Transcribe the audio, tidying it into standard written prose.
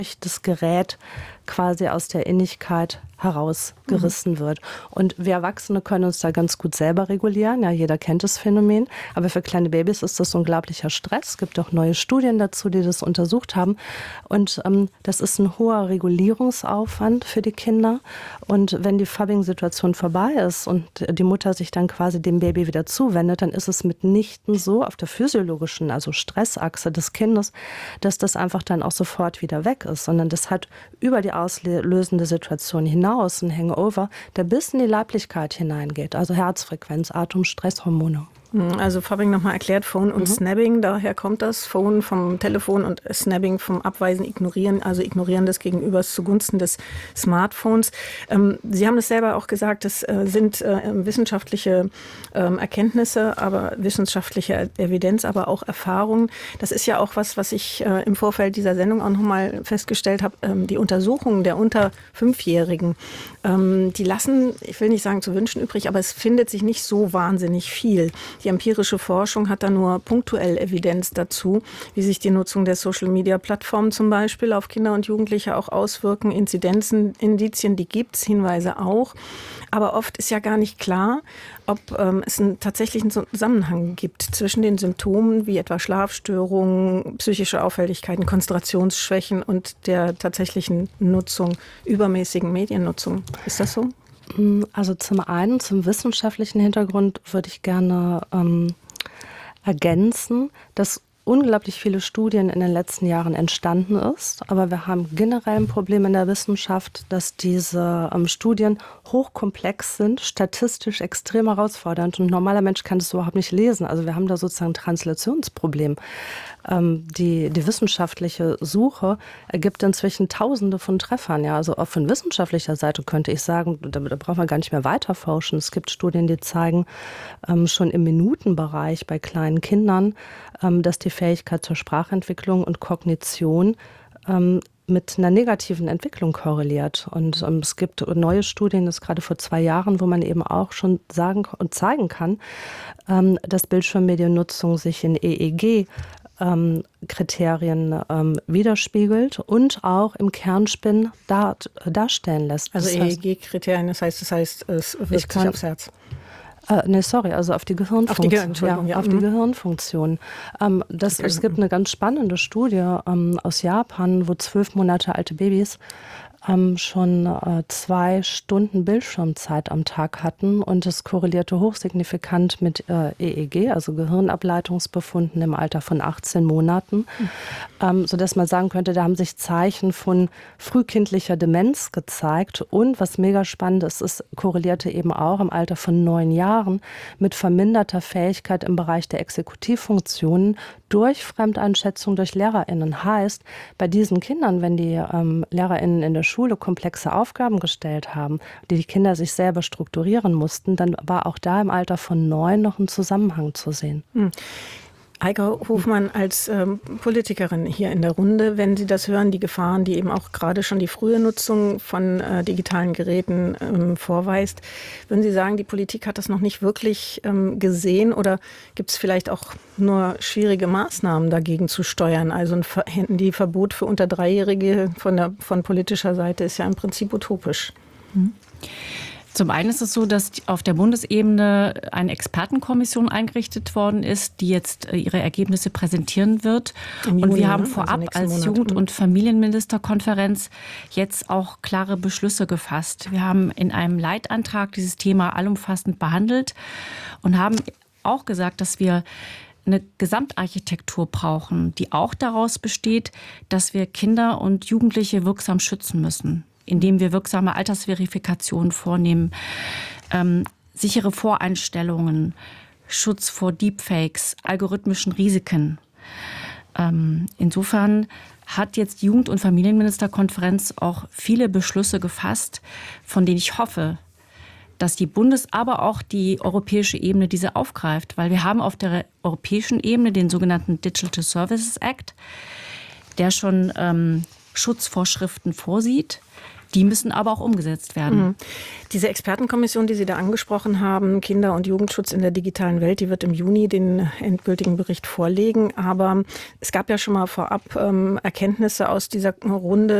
das Gerät quasi aus der Innigkeit herausgerissen wird. Und wir Erwachsene können uns da ganz gut selber regulieren. Ja, jeder kennt das Phänomen. Aber für kleine Babys ist das unglaublicher Stress. Es gibt auch neue Studien dazu, die das untersucht haben. Und das ist ein hoher Regulierungsaufwand für die Kinder. Und wenn die Phabbing-Situation vorbei ist und die Mutter sich dann quasi dem Baby wieder zuwendet, dann ist es mitnichten so auf der physiologischen, also Stressachse des Kindes, dass das einfach dann auch sofort wieder weg ist, sondern das hat über die auslösende Situation hinaus ein Hangover, der bis in die Leiblichkeit hineingeht, also Herzfrequenz, Atem, Stresshormone. Also Phabbing nochmal erklärt, Phone und Snabbing, daher kommt das. Phone vom Telefon und Snabbing vom Abweisen, Ignorieren, also Ignorieren des Gegenübers zugunsten des Smartphones. Sie haben es selber auch gesagt, das sind wissenschaftliche Erkenntnisse, aber wissenschaftliche Evidenz, aber auch Erfahrungen. Das ist ja auch was ich im Vorfeld dieser Sendung auch nochmal festgestellt habe. Die Untersuchungen der unter 5-Jährigen, die lassen, ich will nicht sagen zu wünschen übrig, aber es findet sich nicht so wahnsinnig viel. Die empirische Forschung hat da nur punktuell Evidenz dazu, wie sich die Nutzung der Social-Media-Plattformen zum Beispiel auf Kinder und Jugendliche auch auswirken. Inzidenzen, Indizien, die gibt es, Hinweise auch. Aber oft ist ja gar nicht klar, ob es einen tatsächlichen Zusammenhang gibt zwischen den Symptomen wie etwa Schlafstörungen, psychische Auffälligkeiten, Konzentrationsschwächen und der tatsächlichen Nutzung, übermäßigen Mediennutzung. Ist das so? Also zum einen, zum wissenschaftlichen Hintergrund würde ich gerne ergänzen, dass unglaublich viele Studien in den letzten Jahren entstanden ist. Aber wir haben generell ein Problem in der Wissenschaft, dass diese Studien hochkomplex sind, statistisch extrem herausfordernd. Und ein normaler Mensch kann das überhaupt nicht lesen. Also wir haben da sozusagen ein Translationsproblem. Die wissenschaftliche Suche ergibt inzwischen Tausende von Treffern. Ja, also auch von wissenschaftlicher Seite könnte ich sagen, da braucht man gar nicht mehr weiterforschen. Es gibt Studien, die zeigen schon im Minutenbereich bei kleinen Kindern, dass die Fähigkeit zur Sprachentwicklung und Kognition mit einer negativen Entwicklung korreliert. Und es gibt neue Studien, das gerade vor 2 Jahren, wo man eben auch schon sagen und zeigen kann, dass Bildschirmmediennutzung sich in EEG Kriterien widerspiegelt und auch im Kernspin darstellen lässt. Also EEG-Kriterien, das heißt, es wirkt sich aufs Herz. Also auf die Gehirnfunktion. Auf die Gehirnfunktion. Es gibt eine ganz spannende Studie aus Japan, wo 12 Monate alte Babys schon 2 Stunden Bildschirmzeit am Tag hatten und es korrelierte hochsignifikant mit EEG, also Gehirnableitungsbefunden im Alter von 18 Monaten, sodass man sagen könnte, da haben sich Zeichen von frühkindlicher Demenz gezeigt und was mega spannend ist, es korrelierte eben auch im Alter von 9 Jahren mit verminderter Fähigkeit im Bereich der Exekutivfunktionen durch Fremdeinschätzung durch LehrerInnen. Heißt, bei diesen Kindern, wenn die LehrerInnen in der Schule komplexe Aufgaben gestellt haben, die Kinder sich selber strukturieren mussten, dann war auch da im Alter von 9 noch ein Zusammenhang zu sehen. Heike Hofmann als Politikerin hier in der Runde, wenn Sie das hören, die Gefahren, die eben auch gerade schon die frühe Nutzung von digitalen Geräten vorweist, würden Sie sagen, die Politik hat das noch nicht wirklich gesehen oder gibt es vielleicht auch nur schwierige Maßnahmen dagegen zu steuern? Also ein Handyverbot für unter 3-Jährige von politischer Seite ist ja im Prinzip utopisch. Zum einen ist es so, dass auf der Bundesebene eine Expertenkommission eingerichtet worden ist, die jetzt ihre Ergebnisse präsentieren wird. Juni, und wir haben vorab als Jugend- und Familienministerkonferenz jetzt auch klare Beschlüsse gefasst. Wir haben in einem Leitantrag dieses Thema allumfassend behandelt und haben auch gesagt, dass wir eine Gesamtarchitektur brauchen, die auch daraus besteht, dass wir Kinder und Jugendliche wirksam schützen müssen, indem wir wirksame Altersverifikationen vornehmen, sichere Voreinstellungen, Schutz vor Deepfakes, algorithmischen Risiken. Insofern hat jetzt die Jugend- und Familienministerkonferenz auch viele Beschlüsse gefasst, von denen ich hoffe, dass die aber auch die europäische Ebene diese aufgreift. Weil wir haben auf der europäischen Ebene den sogenannten Digital Services Act, der schon Schutzvorschriften vorsieht. Die müssen aber auch umgesetzt werden. Diese Expertenkommission, die Sie da angesprochen haben, Kinder- und Jugendschutz in der digitalen Welt, die wird im Juni den endgültigen Bericht vorlegen. Aber es gab ja schon mal vorab Erkenntnisse aus dieser Runde,